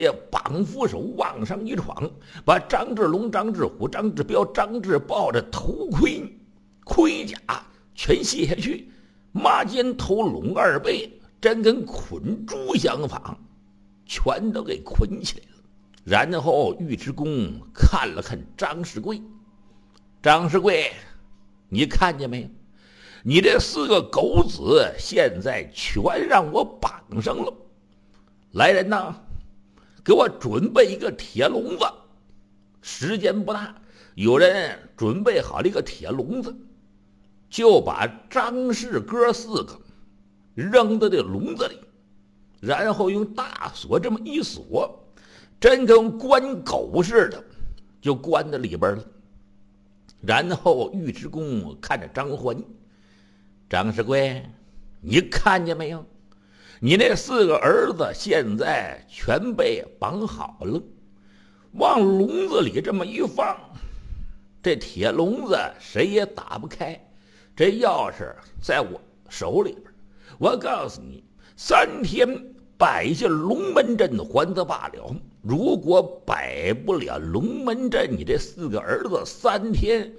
绑扶手往上一闯，把张志龙、张志虎、张志彪、张志豹的头盔、盔甲全卸下去，马肩头拢二背，真跟捆猪相仿，全都给捆起来了。然后尉迟恭看了看张世贵，张世贵，你看见没有？你这4个狗子现在全让我绑上了。来人呐，给我准备一个铁笼子。时间不大，有人准备好了一个铁笼子，就把张氏哥4个扔到这笼子里，然后用大锁这么一锁，真跟关狗似的，就关在里边了。然后尉迟恭看着张环，张世贵，你看见没有？你那4个儿子现在全被绑好了，往笼子里这么一放，这铁笼子谁也打不开，这钥匙在我手里边。我告诉你，3天摆下龙门阵还则罢了，如果摆不了龙门阵，你这4个儿子3天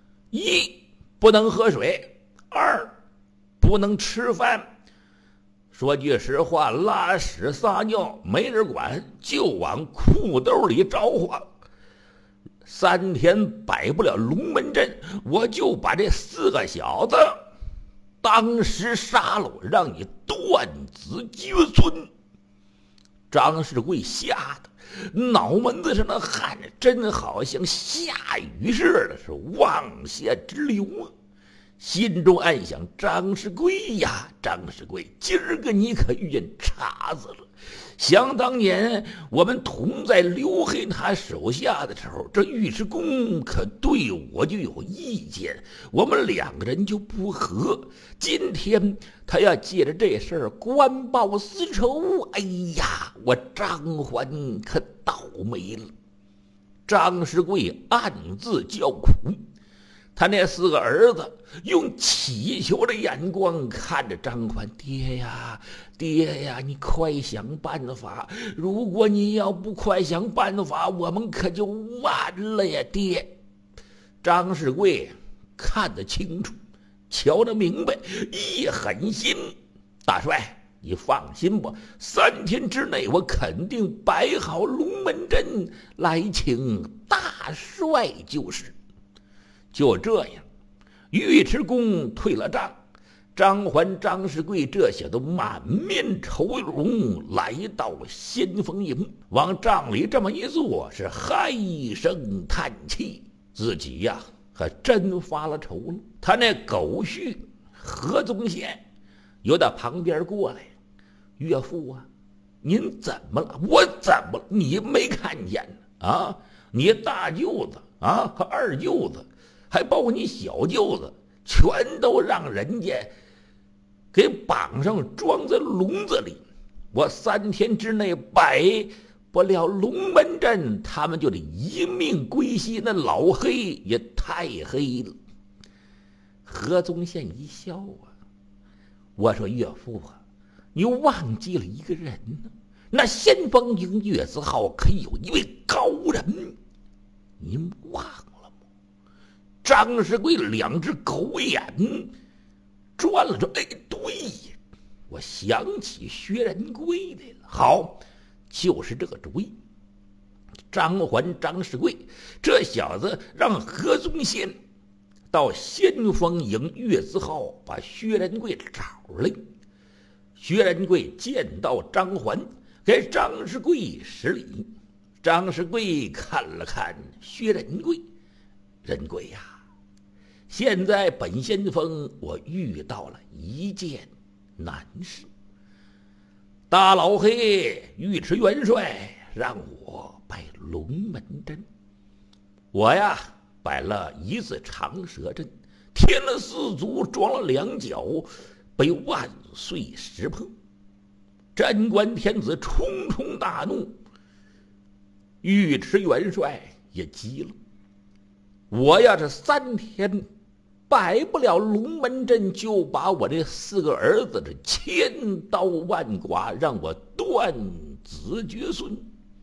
：1不能喝水，2不能吃饭。说句实话，拉屎撒尿没人管，就往裤兜里招呼。3天摆不了龙门阵，我就把这4个小子当时杀了，让你断子绝孙。张世贵吓得脑门子上的汗真好像下雨似的，是往下直流啊！心中暗想：张世贵呀，张世贵，今儿个你可遇见茬子了。想当年我们同在刘黑他手下的时候，这尉迟恭可对我就有意见，我们2个人就不和。今天他要借着这事儿官报私仇，哎呀，我张环可倒霉了。张世贵暗自叫苦，他那4个儿子用乞求的眼光看着张环：爹呀，爹呀，你快想办法！如果你要不快想办法，我们可就完了呀，爹！张世贵看得清楚，瞧得明白，一狠心：大帅，你放心吧，3天之内我肯定摆好龙门阵来请大帅就是。就这样，尉迟恭退了账，张环、张世贵这些都满面愁容，来到先锋营，往帐里这么一坐，是唉声叹气，自己呀可真发了愁了。他那狗婿何宗宪由他旁边过来：岳父啊，您怎么了？我怎么了？你没看见啊？你大舅子啊和2舅子，还包括你小舅子，全都让人家给绑上，装在笼子里。我3天之内摆不了龙门阵，他们就得一命归西。那老黑也太黑了。何宗宪一笑啊，我说岳父啊，你忘记了一个人呢。那先锋营月子号可有一位高人，您忘了吗？张世贵2只狗眼转了转，哎，对，我想起薛仁贵来了。好，就是这个主意。张环、张世贵这小子让何宗宪到先锋营月子号把薛仁贵找来。薛仁贵见到张环，给张世贵施礼。张世贵看了看薛仁贵：仁贵呀，现在本先锋我遇到了一件难事。大老黑尉迟元帅让我摆龙门阵，我呀摆了一字长蛇阵，添了4足，装了2脚，被万岁石破。贞观天子冲冲大怒，尉迟元帅也急了。我要是3天摆不了龙门阵，就把我这4个儿子这千刀万剐，让我断子绝孙。